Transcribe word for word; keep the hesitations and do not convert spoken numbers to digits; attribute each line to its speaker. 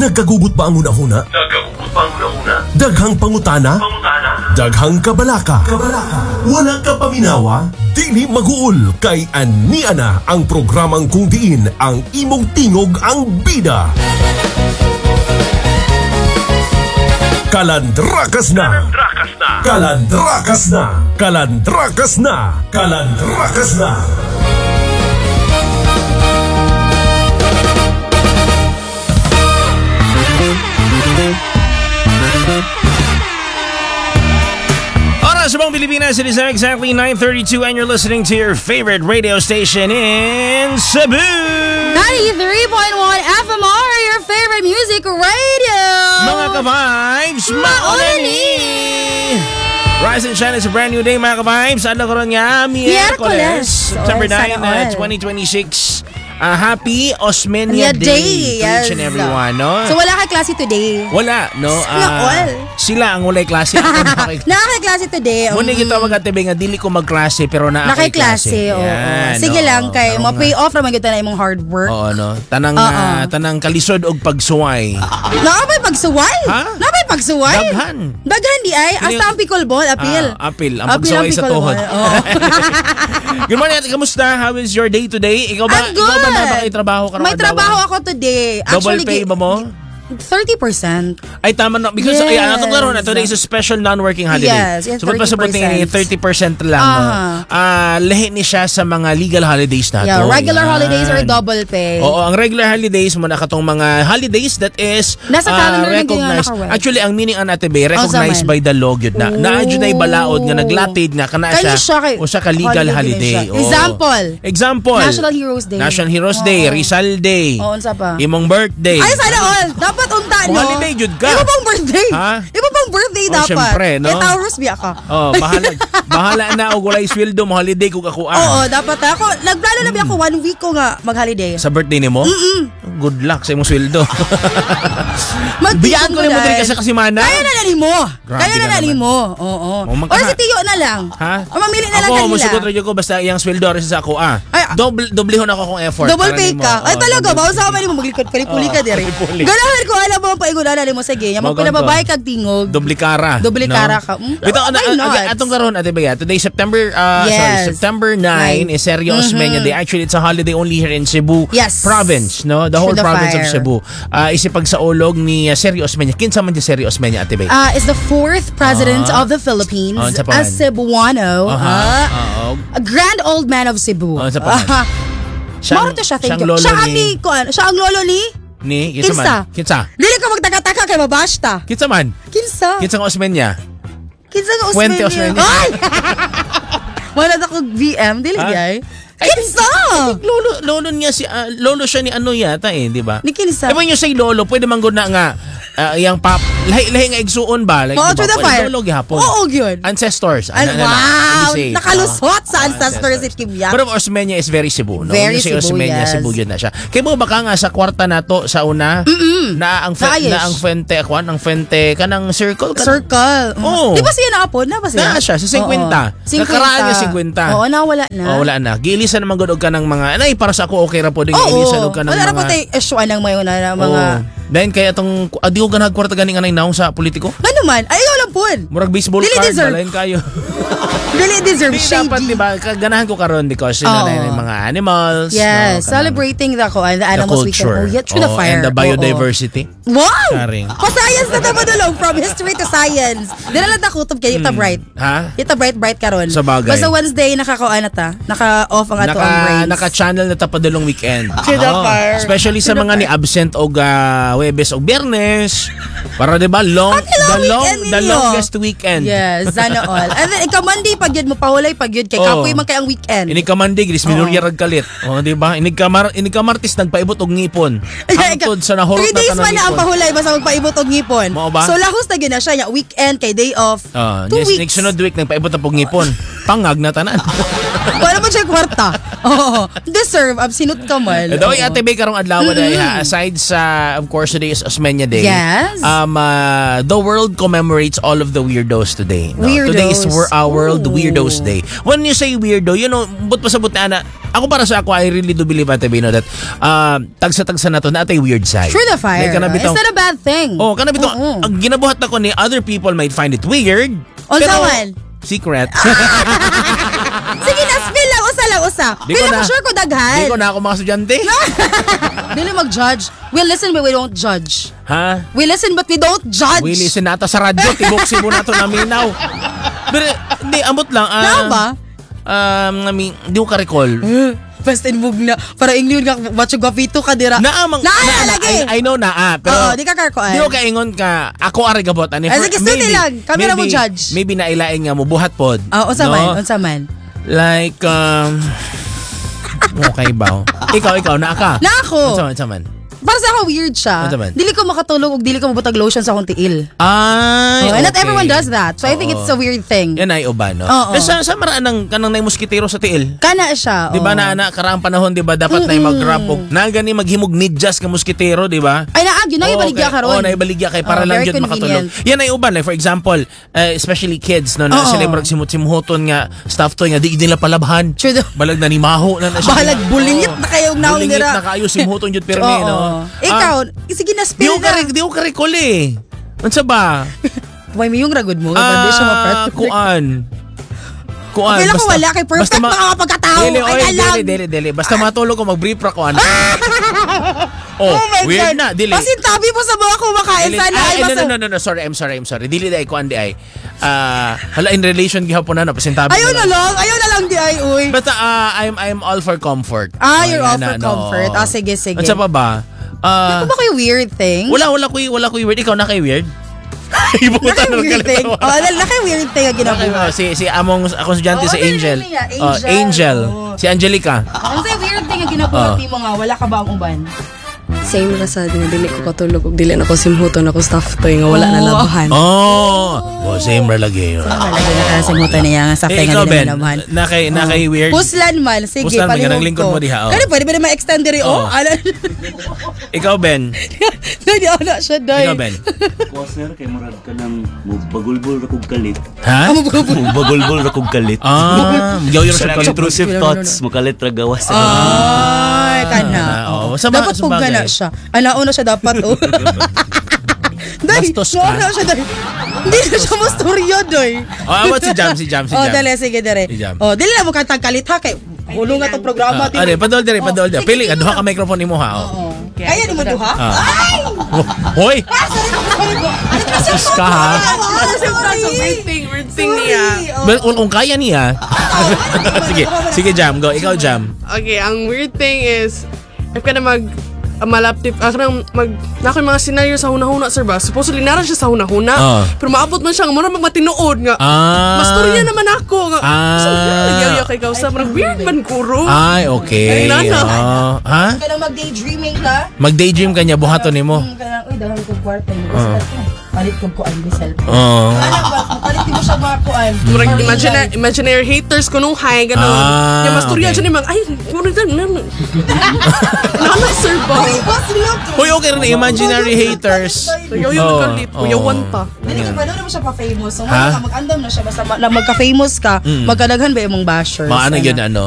Speaker 1: Nagkagugot ba ang una-una?
Speaker 2: Nagkagugot ba ang una-una?
Speaker 1: Daghang pangutana?
Speaker 2: Pangutana?
Speaker 1: Daghang kabalaka? Kabalaka? Wala ka paminawa? Dili maguol kay ania na ang programang kung diin ang imong tingog ang bida. Kalandrakas na!
Speaker 2: Kalandrakas na!
Speaker 1: Kalandrakas na! Kalandrakas na! Kalandrakas na!
Speaker 3: Oras sa buong Pilipinas, it is exactly nine thirty-two and you're listening to your favorite radio station in Cebu.
Speaker 4: ninety-three point one F M R, your favorite music radio.
Speaker 3: Mga ka-vibes, maunani! Rise and shine, it's a brand new day mga ka-vibes. Ano ko rin nga, Miyerkules, September ninth, uh, twenty twenty-six. Uh, happy Osmeña Day,
Speaker 4: Day
Speaker 3: to
Speaker 4: yes.
Speaker 3: each and everyone, no?
Speaker 4: So wala kay klase today?
Speaker 3: Wala, no?
Speaker 4: Sila
Speaker 3: Uh,
Speaker 4: all.
Speaker 3: Sila ang walay klase.
Speaker 4: Nakakay-klase today.
Speaker 3: Muna kita mag-atibay nga, dili ko mag-klase pero naakay
Speaker 4: klase. Oo.
Speaker 3: Yan,
Speaker 4: Sige
Speaker 3: no?
Speaker 4: lang kay,
Speaker 3: Karong
Speaker 4: ma-pay off naman kita na imong hard work.
Speaker 3: Oo, no? Tanang,
Speaker 4: Oo.
Speaker 3: uh, tanang kalisod og pagsuway.
Speaker 4: Nakapay pagsuway?
Speaker 3: Ha?
Speaker 4: Nakapay pagsuway?
Speaker 3: Daghan.
Speaker 4: Daghan di ay? Hasta ang pickleball, apil.
Speaker 3: Ah, apil. Ang
Speaker 4: Apil
Speaker 3: pagsuway sa tuhod.
Speaker 4: Oo.
Speaker 3: Good morning, ate. Kamusta? How is your day today? Ikaw ba,
Speaker 4: I'm good.
Speaker 3: ikaw ba nabakay-trabaho ka?
Speaker 4: May trabaho ako today.
Speaker 3: Double
Speaker 4: Actually,
Speaker 3: pay ba mo?
Speaker 4: thirty percent.
Speaker 3: Ay, tama na. Because,
Speaker 4: Yes.
Speaker 3: ay, anong klaro na, today is a special non-working holiday.
Speaker 4: Yes, yes,
Speaker 3: so, ba't pasabot ni thirty percent lang, no?
Speaker 4: Uh-huh.
Speaker 3: Ah, lahi ni siya sa mga legal holidays na
Speaker 4: Yeah,
Speaker 3: to.
Speaker 4: regular
Speaker 3: Yan.
Speaker 4: holidays or double pay.
Speaker 3: Oo, ang regular holidays mo na katong mga holidays that is
Speaker 4: Nasa
Speaker 3: ah,
Speaker 4: calendar na
Speaker 3: recognized.
Speaker 4: naka-web.
Speaker 3: Actually, ang meaning ang ate be, recognized
Speaker 4: Oh,
Speaker 3: by the law yun na. Naadyo na ibalaod nga naglatid nga kana
Speaker 4: Kanya
Speaker 3: siya.
Speaker 4: siya kay-
Speaker 3: O siya ka legal holiday.
Speaker 4: holiday din siya.
Speaker 3: Oo.
Speaker 4: Example.
Speaker 3: Example.
Speaker 4: National Heroes Day.
Speaker 3: National Heroes Day,
Speaker 4: Oo.
Speaker 3: Rizal Day.
Speaker 4: Oo, unsa pa?
Speaker 3: Imong birthday.
Speaker 4: Ay, sana all. Dapat unta, no?
Speaker 3: Holiday, jud ka.
Speaker 4: Iba pang birthday.
Speaker 3: Ha?
Speaker 4: Iba pang birthday
Speaker 3: Oh,
Speaker 4: dapat.
Speaker 3: syempre, no?
Speaker 4: Eh, Taurus biya ka.
Speaker 3: Oh, bahala. bahala na og walay sweldo mo holiday kung ako ah.
Speaker 4: Oo, dapat. Ako, nagplano na biya ako one week ko nga mag-holiday.
Speaker 3: Sa birthday nimo?
Speaker 4: Mm-mm.
Speaker 3: Good luck sa imong sweldo.
Speaker 4: Mag-biyaan
Speaker 3: Biyaan ko na mo diri kasi kasi mana.
Speaker 4: Kaya na nani mo.
Speaker 3: Grabe
Speaker 4: Kaya na
Speaker 3: ka
Speaker 4: nani
Speaker 3: naman.
Speaker 4: mo. Oo.
Speaker 3: O, magka-
Speaker 4: Or si Tiyo na lang.
Speaker 3: Ha?
Speaker 4: O mamili na lang
Speaker 3: Ako,
Speaker 4: kanila.
Speaker 3: musugot rin ko basta iyang sweldo rin sa ako ah.
Speaker 4: Ay, ah.
Speaker 3: Double, doblehon ako kung effort.
Speaker 4: Double
Speaker 3: para
Speaker 4: pay
Speaker 3: nimo.
Speaker 4: ka. Ay
Speaker 3: Oh,
Speaker 4: talaga,
Speaker 3: double
Speaker 4: bawsa
Speaker 3: pay.
Speaker 4: ka man mo maglikod palipuli ka
Speaker 3: Oo,
Speaker 4: diri.
Speaker 3: palipuli.
Speaker 4: Ganahan ko alam mo ang paigunan na mo sige. Nya
Speaker 3: Magon
Speaker 4: magpinababay
Speaker 3: ko.
Speaker 4: kag tingog.
Speaker 3: Doble kara.
Speaker 4: Doble kara ka. Mm,
Speaker 3: Ito,
Speaker 4: why
Speaker 3: ano,
Speaker 4: not?
Speaker 3: ag- atong karon ate ba today September uh,
Speaker 4: Yes.
Speaker 3: sorry, September ninth is Sergio Osmeña Day. Actually, it's a holiday only here in Cebu
Speaker 4: Yes.
Speaker 3: province, no? The whole
Speaker 4: Through the
Speaker 3: province of
Speaker 4: fire.
Speaker 3: Cebu. Uh, isipag sa ulog ni uh, Sergio Osmeña. Kinsa man si Sergio Osmeña ate ba?
Speaker 4: Uh, is the fourth president
Speaker 3: Ah.
Speaker 4: of the Philippines,
Speaker 3: Oh, sa
Speaker 4: a
Speaker 3: pangalan?
Speaker 4: Cebuano,
Speaker 3: Aha.
Speaker 4: ah,
Speaker 3: Oo.
Speaker 4: a grand old man of Cebu.
Speaker 3: Oh, sa pangalan?
Speaker 4: Ah,
Speaker 3: Siyang-
Speaker 4: Maro to siya, thank
Speaker 3: siyang
Speaker 4: you.
Speaker 3: lolo
Speaker 4: Siya
Speaker 3: ni-
Speaker 4: ang ni- kuan- siya ang lolo ni
Speaker 3: Ni kinsa man?
Speaker 4: Kinsa.
Speaker 3: Kinsa?
Speaker 4: Dili ka magtaka-taka kay mabashta.
Speaker 3: Kinsa man?
Speaker 4: Kinsa?
Speaker 3: Kinsa nga Osmeña?
Speaker 4: Kinsa nga
Speaker 3: Fuente
Speaker 4: Osmeña?
Speaker 3: Osmeña.
Speaker 4: Ay! Wala na kong V M, dili
Speaker 3: Ha?
Speaker 4: ay.
Speaker 3: Ay,
Speaker 4: Kinsa?
Speaker 3: Lolo, lolo niya si ah, lolo siya ni ano yata eh, di ba?
Speaker 4: Ni Kinsa?
Speaker 3: Ewan nyo say lolo, pwede man gud na nga ah, yang pap lahi lahi nga igsuon ba? Like,
Speaker 4: Oo,
Speaker 3: di ba?
Speaker 4: to the
Speaker 3: Pwede
Speaker 4: fire.
Speaker 3: lolo gihapon.
Speaker 4: Oo, yun.
Speaker 3: Ancestors.
Speaker 4: Al-
Speaker 3: Ano- ano- ano
Speaker 4: wow!
Speaker 3: say?
Speaker 4: Nakalusot sa
Speaker 3: Ah,
Speaker 4: ancestors si Kim Yak.
Speaker 3: Pero Osmeña is very Cebu, no?
Speaker 4: Very
Speaker 3: Yung si
Speaker 4: Cebu,
Speaker 3: Osmeña,
Speaker 4: yes.
Speaker 3: Cebu yun na siya. Kaya mo baka nga sa kwarta na to sa una, na ang fe-
Speaker 4: Naayos.
Speaker 3: na ang Fuente, kwan, ang Fuente kanang circle kanang,
Speaker 4: Circle.
Speaker 3: Oo.
Speaker 4: Di ba siya naapon? Na ba siya?
Speaker 3: Na siya, sa fifty.
Speaker 4: Oo.
Speaker 3: Nakaraan niya fifty.
Speaker 4: Oo, nawala na.
Speaker 3: Oh, wala na. Gilisan naman gud og kanang mga anay para sa ako okay ra po ding
Speaker 4: Oo.
Speaker 3: gilisan og kanang
Speaker 4: Wala na po
Speaker 3: mga
Speaker 4: tayo isyuan ng mayon na mga...
Speaker 3: Oo. Dahil kaya itong, adi ko ganag kwarta ganing anay naong sa politiko.
Speaker 4: Ano man? Ay, ikaw lang po.
Speaker 3: Murag baseball
Speaker 4: Dili
Speaker 3: card,
Speaker 4: deserve.
Speaker 3: balayin kayo.
Speaker 4: Really deserve
Speaker 3: Di
Speaker 4: shady.
Speaker 3: dapat, di ba, ganahan ko karon because yun
Speaker 4: Oo.
Speaker 3: na yung mga animals.
Speaker 4: Yes,
Speaker 3: no, kanang-
Speaker 4: celebrating the, the
Speaker 3: the
Speaker 4: animals
Speaker 3: culture.
Speaker 4: weekend. Oh, yeah, through the
Speaker 3: Oo,
Speaker 4: fire.
Speaker 3: and the biodiversity.
Speaker 4: Oo. Wow!
Speaker 3: Sharing.
Speaker 4: Pa-science na naman dulong. From history to science. Di na lang nakutob kayo. Ita bright.
Speaker 3: Ha?
Speaker 4: Ita bright bright karon.
Speaker 3: Sa bagay.
Speaker 4: Basta Wednesday, nakakuan na ta. Naka-off ang ato ang
Speaker 3: Naka,
Speaker 4: brains.
Speaker 3: naka-channel na tapadulong weekend.
Speaker 4: To the
Speaker 3: Oo.
Speaker 4: fire.
Speaker 3: Especially sa
Speaker 4: To the
Speaker 3: mga ni absent og uh, Webes o Biyernes. Para di ba long
Speaker 4: Ang ilang
Speaker 3: the long
Speaker 4: weekend
Speaker 3: the
Speaker 4: ninyo.
Speaker 3: longest weekend.
Speaker 4: Yes, sana all. And then, ikaw Monday, pag yun mo pahulay, pag yun kay
Speaker 3: Oo.
Speaker 4: kapoy man kay ang weekend.
Speaker 3: Ini ka Monday, gris minurya rag kalit. Oh, di ba? Ini ka mar ini ka Martes nagpaibot og ngipon. Hangtod sa nahurot
Speaker 4: Three
Speaker 3: na
Speaker 4: days
Speaker 3: kanang
Speaker 4: man na ang
Speaker 3: ngipon.
Speaker 4: pahulay basta magpaibot og ngipon.
Speaker 3: Mao ba?
Speaker 4: So lahos na gyud na siya, nya weekend kay day off.
Speaker 3: Ah,
Speaker 4: Two
Speaker 3: next,
Speaker 4: weeks.
Speaker 3: next sunod week nagpaibot na pog ngipon. Pangag na tanan.
Speaker 4: Wala mo siya kwarta. Oo. Deserve absolute kamal.
Speaker 3: Ito ay
Speaker 4: Oo.
Speaker 3: ate Bay karong adlaw dai ha. Aside sa of course today is Osmeña Day.
Speaker 4: Yes.
Speaker 3: Um uh, the world commemorates all of the weirdos today. No?
Speaker 4: Weirdos.
Speaker 3: Today is wor- uh, World
Speaker 4: Ooh.
Speaker 3: Weirdos Day. When you say weirdo, you know, but pasabot na ana, ako para sa ako, I really do believe at Bino that uh, tagsa-tagsa na to na atay weird side.
Speaker 4: Through the fire.
Speaker 3: Like, kana
Speaker 4: It's
Speaker 3: bitong-
Speaker 4: not a bad thing.
Speaker 3: Oh, kana bitaw,
Speaker 4: Oo.
Speaker 3: ang ginabuhat na ko ni other people might find it weird.
Speaker 4: Unsa man?
Speaker 3: Secret.
Speaker 4: Sige na, spill lang. Usa lang, usa.
Speaker 3: Di ko
Speaker 4: Pila
Speaker 3: na-
Speaker 4: ko sure ko daghan.
Speaker 3: Hindi ko na ako mga estudyante.
Speaker 4: Dili mag-judge. We listen but we don't judge.
Speaker 3: Ha?
Speaker 4: We listen but we don't judge.
Speaker 3: We listen nata sa radyo, tiboksin mo na to naminaw. Pero, hindi, ambot lang. Uh,
Speaker 4: Nao ba?
Speaker 3: Um, I mean, di ko ka-recall.
Speaker 4: Basta inbog na. Para English ka, watch gwapito ka dira.
Speaker 3: Naamang,
Speaker 4: Naa,
Speaker 3: na,
Speaker 4: lagi.
Speaker 3: I, I know na, ah, pero,
Speaker 4: Oo, di ka karkoan.
Speaker 3: di ko kaingon ka, ako ari gabot. Ani,
Speaker 4: Ah, sige, study lang. Kami na mo judge.
Speaker 3: Maybe nailain nga mo, buhat pod.
Speaker 4: Ah, unsa
Speaker 3: no?
Speaker 4: man, unsa man.
Speaker 3: Like, um, okay ba? Ikaw, ikaw, na ka.
Speaker 4: Na ako.
Speaker 3: Unsa man, unsa man.
Speaker 4: Para sa ako weird siya.
Speaker 3: Ano man?
Speaker 4: Dili ko makatulog ug dili ko mabutag lotion sa akong tiil.
Speaker 3: Ay,
Speaker 4: Oh, and not
Speaker 3: okay.
Speaker 4: everyone does that. So I think
Speaker 3: Oo.
Speaker 4: it's a weird thing.
Speaker 3: Yan ay uban, no?
Speaker 4: Oo.
Speaker 3: Pero sa, sa maraan ng kanang nay moskitero sa tiil.
Speaker 4: Kana siya.
Speaker 3: Di ba
Speaker 4: oh.
Speaker 3: na na karaang panahon, di ba dapat na mag-grab og na gani maghimog medyas ka moskitero, di ba?
Speaker 4: Ay naa, yun ang ibaligya
Speaker 3: Okay.
Speaker 4: karon.
Speaker 3: Oh, naibaligya kay para
Speaker 4: Oh,
Speaker 3: lang
Speaker 4: very
Speaker 3: jud makatulog.
Speaker 4: convenient.
Speaker 3: Yan ay uban like for example, uh, especially kids no na
Speaker 4: Oo.
Speaker 3: sila murag simut-simuhoton nga stuff toy nga di nila palabhan.
Speaker 4: True daw.
Speaker 3: Balag na ni maho na na siya.
Speaker 4: Balag bulingit na kayo naong
Speaker 3: Bulingit
Speaker 4: nira.
Speaker 3: na kayo simhuton jud pirmi
Speaker 4: Oo.
Speaker 3: no.
Speaker 4: Ikaw,
Speaker 3: Ah,
Speaker 4: sige na
Speaker 3: di
Speaker 4: spill
Speaker 3: ko ka
Speaker 4: na.
Speaker 3: di ko ka recall eh. Unsa ba?
Speaker 4: Why may yung ragod mo? Ah, siya
Speaker 3: Ah,
Speaker 4: ma-perfect.
Speaker 3: kuan. Kuan.
Speaker 4: Okay lang kung wala kay perfect
Speaker 3: ma-
Speaker 4: makakapagkatao.
Speaker 3: Dili,
Speaker 4: Ay,
Speaker 3: oy,
Speaker 4: alam.
Speaker 3: dili, dili, dili. Basta matulog ko mag-brief ra ko ano. Oh,
Speaker 4: Oh my
Speaker 3: weird
Speaker 4: God.
Speaker 3: na, dili.
Speaker 4: Pasintabi mo sa mga kumakain
Speaker 3: Dili-
Speaker 4: sana.
Speaker 3: Ay,
Speaker 4: Ay,
Speaker 3: no,
Speaker 4: basta-
Speaker 3: no, no, no, no, sorry, I'm sorry, I'm sorry. Dili dai ko andi ay. Ah, hala in relation gihapon na pasintabi.
Speaker 4: Ayaw na lang. Ayaw na lang di ay, uy.
Speaker 3: Basta ah, I'm I'm all for comfort.
Speaker 4: Ah, you're
Speaker 3: Ay,
Speaker 4: all
Speaker 3: na,
Speaker 4: for
Speaker 3: no.
Speaker 4: comfort. Ah, sige, sige.
Speaker 3: At sa pa ba? Ah,
Speaker 4: Ano ba kayo weird thing?
Speaker 3: wala wala ko wala ko weird. Ikaw na kay weird? Ibutan
Speaker 4: Naka weird thing. Oh, naka weird thing ang ginabuhat.
Speaker 3: Si si among akong estudyante
Speaker 4: Oo,
Speaker 3: si
Speaker 4: ano
Speaker 3: Angel.
Speaker 4: yun niya?
Speaker 3: Oh,
Speaker 4: Angel.
Speaker 3: Angel.
Speaker 4: Oo.
Speaker 3: Si Angelica.
Speaker 4: Ano sa weird thing ang ginabuhat
Speaker 3: Oh.
Speaker 4: ni mga wala ka ba ang uban?
Speaker 2: Same ra sad nga dili ko katulog ug dili na ko simhuton ako staff toy nga wala na
Speaker 4: Oh.
Speaker 2: labahan.
Speaker 3: Oh, oh same ra lagi. yun.
Speaker 4: Malagi na kasi mo niya nga sa
Speaker 3: Eh,
Speaker 4: nga
Speaker 3: ikaw, Ben,
Speaker 4: nila nalaman.
Speaker 3: na kay, na kay weird.
Speaker 4: Puslan man, sige,
Speaker 3: Puslan man,
Speaker 4: palihog
Speaker 3: ganang lingkod
Speaker 4: ko.
Speaker 3: mo diha, oh.
Speaker 4: Kaya pwede ba na ma-extend diri, oh?
Speaker 3: Oh.
Speaker 4: Ano?
Speaker 3: Ikaw, Ben.
Speaker 4: Dahil ano siya, dahil.
Speaker 3: Ikaw, Ben.
Speaker 5: Ko sir kay murag ka nang bagulbol ra kog kalit.
Speaker 3: Ha?
Speaker 5: Bagulbol ra kog kalit.
Speaker 3: Ah, yaw yung
Speaker 5: Sa intrusive thoughts mo kalit ra gawas sa
Speaker 4: Ay, kana.
Speaker 3: Ah, oo.
Speaker 4: Oh.
Speaker 3: Sa ba-
Speaker 4: Dapat
Speaker 3: sa
Speaker 4: pug
Speaker 3: bagay.
Speaker 4: na siya. Alaon na siya dapat, oh. Dahil,
Speaker 3: Bastos ka.
Speaker 4: naon na siya, dahil. Hindi na siya masturyo, dahil.
Speaker 3: Oh, awat si Jam, si Jam, si
Speaker 4: Oh,
Speaker 3: Jam.
Speaker 4: dali, sige, dali.
Speaker 3: Si Jam.
Speaker 4: Oh, dili na mo katang kalit ha, kay hulong nga itong programa.
Speaker 3: Ah, Ade, padol dire, padol dire.
Speaker 4: sige,
Speaker 3: Pili ka,
Speaker 4: sige.
Speaker 3: duha ka microphone nimo ha. Oh.
Speaker 4: Oh. Kaya ni mo duha?
Speaker 3: Ah.
Speaker 4: Ay!
Speaker 3: Oh, Hoy,
Speaker 4: Ah, sorry, sorry ko.
Speaker 3: sus ka ha.
Speaker 4: Ah, sorry.
Speaker 2: Weird thing, weird thing
Speaker 4: Sorry.
Speaker 2: niya.
Speaker 4: Oh.
Speaker 3: But kung, kung kaya niya. sige, sige Jam, go. Ikaw Jam.
Speaker 2: Okay, ang weird thing is if ka na mag uh, malaptip, ah, kanang mag na mga senaryo sa hunahuna sir ba? Supposedly naran siya sa hunahuna.
Speaker 3: Oh.
Speaker 2: Pero maabot man siya nga mura magmatinood nga.
Speaker 3: Ah.
Speaker 2: Masturya naman ako nga.
Speaker 3: Ah.
Speaker 2: So, nagyaya kay kausa, parang weird man kuro.
Speaker 3: Ay, okay.
Speaker 2: Ay, nana.
Speaker 3: Oh. Ha?
Speaker 4: Ka lang mag-daydreaming ka?
Speaker 3: Mag-daydream ka niya, buhaton nimo.
Speaker 4: Hmm, ka lang, uy, dahil ko kwarta mo. Palit ko kuan di cellphone.
Speaker 3: Oh.
Speaker 4: Ano ba? Palit mo siya mga kuan.
Speaker 2: Murag
Speaker 4: Or
Speaker 2: imagine,
Speaker 4: real
Speaker 2: imaginary haters ko nung hay ganun.
Speaker 3: Ah,
Speaker 2: Yung masturya
Speaker 3: okay.
Speaker 2: dyan yung mga, ay, murag dyan, nan. Nana, sir ba?
Speaker 4: life. Boss, look.
Speaker 3: Hoy, okay rin, imaginary haters.
Speaker 2: Yaw yung
Speaker 3: Oh,
Speaker 2: nagkalit,
Speaker 3: oh.
Speaker 2: yawan pa.
Speaker 4: Dili ka pa daw naman siya pa-famous. So,
Speaker 3: Ha?
Speaker 4: mag-andam na siya. Basta ma- na magka-famous ka, magkadaghan ba yung mong bashers?
Speaker 3: Maano
Speaker 4: Ano?
Speaker 3: yun, ano?